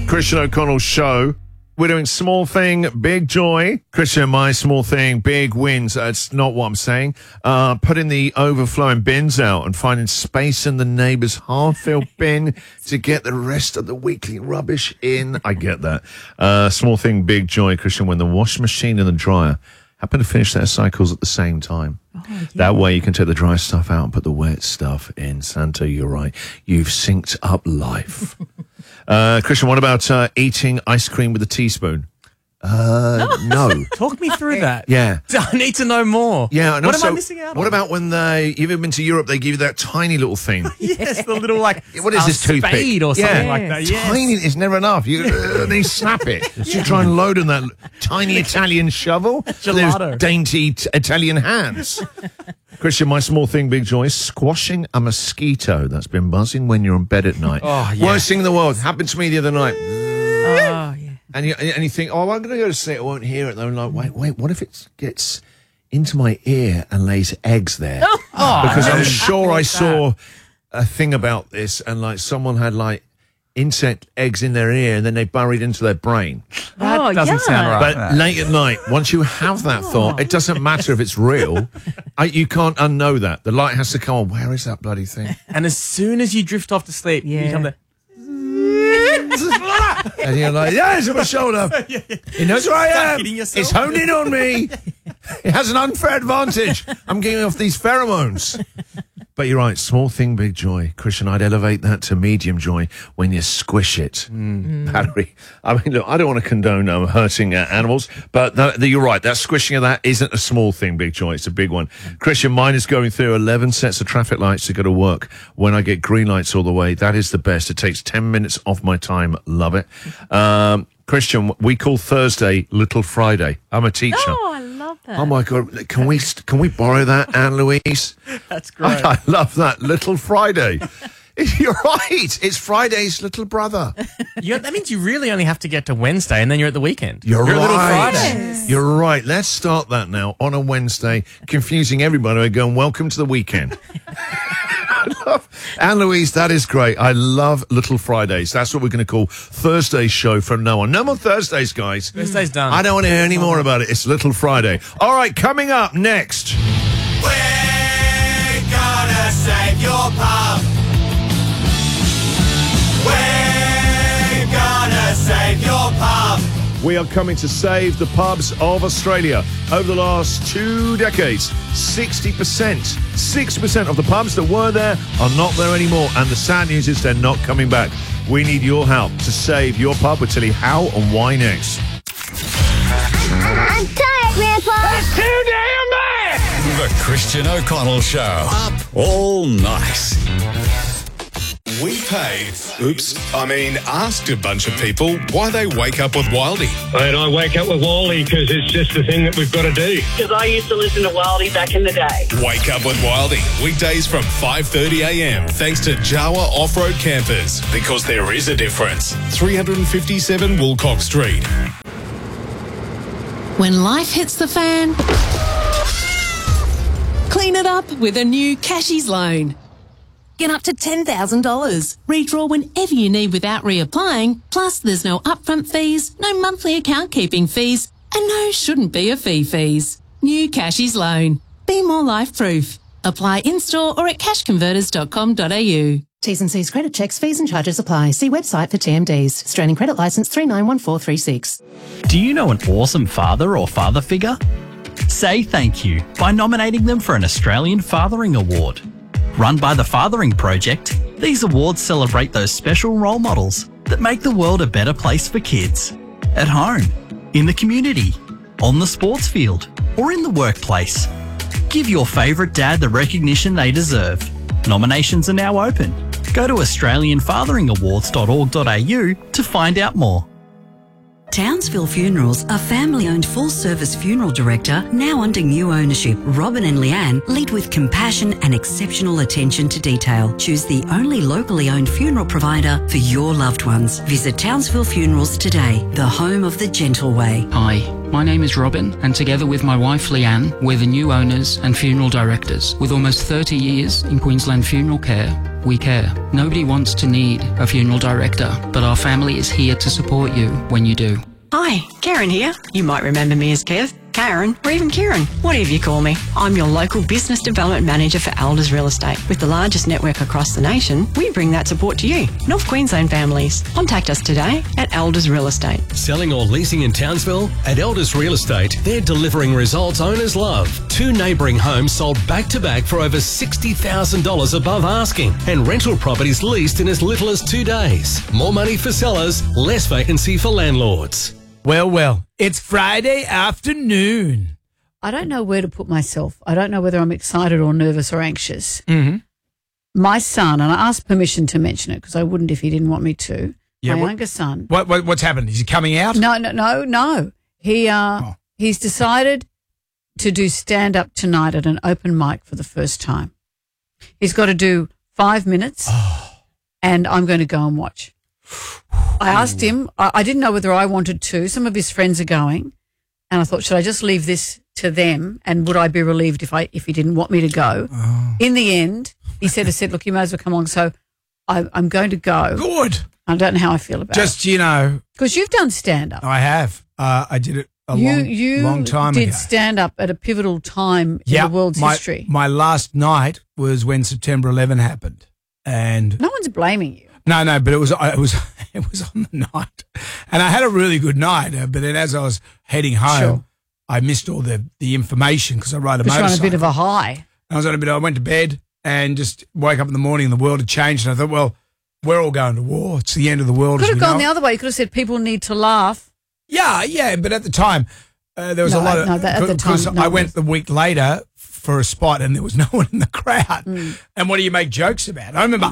Christian O'Connell Show. We're doing small thing, big joy. Christian, my small thing, big wins. That's not what I'm saying. Putting the overflowing bins out and finding space in the neighbour's half-filled bin to get the rest of the weekly rubbish in. I get that. Small thing, big joy, Christian, when the washing machine and the dryer happen to finish their cycles at the same time. Oh, yeah. That way you can take the dry stuff out and put the wet stuff in. Santa, you're right. You've synced up life. Christian, what about eating ice cream with a teaspoon? No. Talk me through that. Yeah. I need to know more. Yeah. And what also, am I missing out on? What about when you've ever been to Europe, they give you that tiny little thing? Yes, the little, like, what is this toothpick? spade or something like that. Yes. Tiny is never enough. They snap it. So you try and load on that tiny Italian shovel. Gelato. Those dainty Italian hands. Christian, my small thing, big joy, squashing a mosquito that's been buzzing when you're in bed at night. Oh, yeah. Worst thing in the world. Happened to me the other night. Oh, yeah. And you think, oh, I'm going to go to sleep. I won't hear it. And I'm like, wait, what if it gets into my ear and lays eggs there? Because I'm sure I saw a thing about this, and like someone had like insect eggs in their ear and then they buried into their brain. That doesn't sound right. But late at night, once you have that thought, it doesn't matter if it's real. You can't unknow that. The light has to come on. Where is that bloody thing? And as soon as you drift off to sleep, you come there. And you're like, yeah, it's on my shoulder. He knows where I am. It's honed in on me. It has an unfair advantage. I'm getting off these pheromones. But you're right, small thing, big joy. Christian, I'd elevate that to medium joy when you squish it. Battery. I mean, look, I don't want to condone hurting animals, but you're right, that squishing of that isn't a small thing, big joy. It's a big one. Christian, mine is going through 11 sets of traffic lights to go to work. When I get green lights all the way, that is the best. It takes 10 minutes off my time. Love it. Christian, we call Thursday Little Friday. I'm a teacher. Oh, I love that. Oh my God! Can we borrow that, Anne Louise? That's great. I love that. Little Friday. You're right. It's Friday's little brother. That means you really only have to get to Wednesday, and then you're at the weekend. You're right. Little Friday. Yes. You're right. Let's start that now on a Wednesday, confusing everybody by going, "Welcome to the weekend." Anne Louise, that is great. I love Little Fridays. That's what we're going to call Thursday's show from now on. No more Thursdays, guys. Thursday's done. I don't want to hear any more about it. It's Little Friday. All right, coming up next. We're gonna save your pub. We're gonna save your pub. We are coming to save the pubs of Australia. Over the last 2 decades, 6% of the pubs that were there are not there anymore. And the sad news is they're not coming back. We need your help to save your pub. We'll tell you how and why next. I'm tired, Grandpa. That's too damn bad. The Christian O'Connell Show. Up all night. We asked a bunch of people why they wake up with Wildy. And I wake up with Wildy because it's just the thing that we've got to do. Because I used to listen to Wildy back in the day. Wake up with Wildy, weekdays from 5:30 a.m. thanks to Jawa Off-Road Campers. Because there is a difference. 357 Woolcock Street. When life hits the fan, clean it up with a new Cashies loan. Get up to $10,000. Redraw whenever you need without reapplying. Plus, there's no upfront fees, no monthly account keeping fees, and no shouldn't be a fees. New Cashies loan. Be more life-proof. Apply in-store or at cashconverters.com.au. T's and C's credit checks, fees and charges apply. See website for TMDs. Australian Credit Licence 391436. Do you know an awesome father or father figure? Say thank you by nominating them for an Australian Fathering Award. Run by the Fathering Project, these awards celebrate those special role models that make the world a better place for kids. At home, in the community, on the sports field, or in the workplace. Give your favourite dad the recognition they deserve. Nominations are now open. Go to australianfatheringawards.org.au to find out more. Townsville Funerals, a family-owned full-service funeral director now under new ownership. Robin and Leanne lead with compassion and exceptional attention to detail. Choose the only locally owned funeral provider for your loved ones. Visit Townsville Funerals today, the home of the gentle way. Hi, My name is Robin, and together with my wife Leanne, we're the new owners and funeral directors. With almost 30 years in Queensland funeral care, we care. Nobody wants to need a funeral director, but our family is here to support you when you do. Hi, Karen here. You might remember me as Kev, Karen, or even Kieran, whatever you call me. I'm your local business development manager for Elders Real Estate. With the largest network across the nation, we bring that support to you, North Queensland families. Contact us today at Elders Real Estate. Selling or leasing in Townsville? At Elders Real Estate, they're delivering results owners love. 2 neighbouring homes sold back-to-back for over $60,000 above asking, and rental properties leased in as little as 2 days. More money for sellers, less vacancy for landlords. Well, it's Friday afternoon. I don't know where to put myself. I don't know whether I'm excited or nervous or anxious. Mm-hmm. My son, and I asked permission to mention it because I wouldn't if he didn't want me to. Yeah, my younger son. What's happened? Is he coming out? No. He's decided to do stand-up tonight at an open mic for the first time. He's got to do 5 minutes, and I'm going to go and watch. I asked him, I didn't know whether I wanted to. Some of his friends are going, and I thought, should I just leave this to them, and would I be relieved if he didn't want me to go? In the end, he said, look, you may as well come on, so I'm going to go. Good. I don't know how I feel about it. Just, because you've done stand-up. I have. I did it a long time ago. You did stand-up at a pivotal time in the world's history. My last night was when September 11 happened. And no one's blaming you. No, but it was on the night, and I had a really good night. But then, as I was heading home, I missed all the information because I ride a motorcycle. You're on a bit of a high. I went to bed and just woke up in the morning, and the world had changed. And I thought, well, we're all going to war. It's the end of the world. Could have gone the other way. You could have said people need to laugh. Yeah, but at the time there was a lot of. At the time, I went the week later for a spot, and there was no one in the crowd. And what do you make jokes about? I remember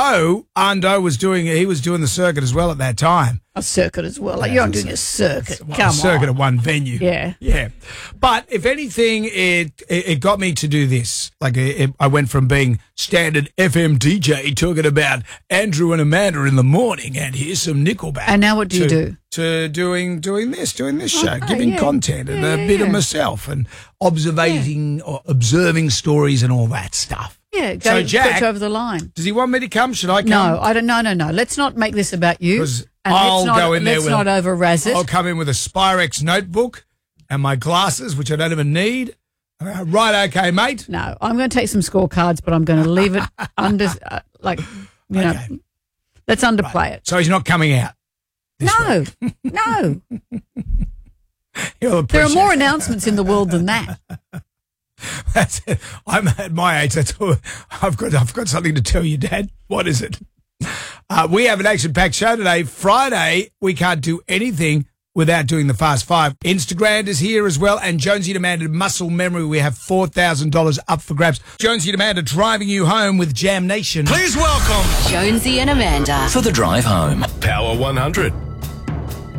Ando was doing the circuit as well at that time. A circuit as well. Like you're not doing a circuit. Come on. A circuit at one venue. Yeah. But if anything, it got me to do this. Like I went from being standard FM DJ talking about Andrew and Amanda in the morning, and here's some Nickelback. And now what do you do? To doing this show, giving content and a bit of myself and observing stories and all that stuff. Yeah, so Jack, put you over the line. Does he want me to come? Should I come? No, I don't. No. Let's not make this about you. And I'll go in there. Let's not over-razz it. I'll come in with a Spyrex notebook and my glasses, which I don't even need. Right, okay, mate. No, I'm going to take some scorecards, but I'm going to leave it under, let's underplay it. So he's not coming out. No. There are more announcements in the world than that. That's it. I'm at my age. That's all. I've got something to tell you, Dad. What is it? We have an action-packed show today. Friday, we can't do anything without doing the Fast Five. Instagram is here as well, and Jonesy and Amanda Muscle Memory. We have $4,000 up for grabs. Jonesy and Amanda driving you home with Jam Nation. Please welcome Jonesy and Amanda for the drive home. Power 100.